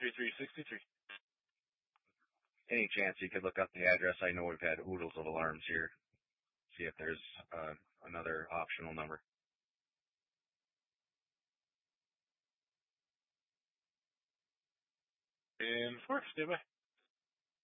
3363. Any chance you could look up the address? I know we've had oodles of alarms here. See if there's another optional number. And 4, stand by.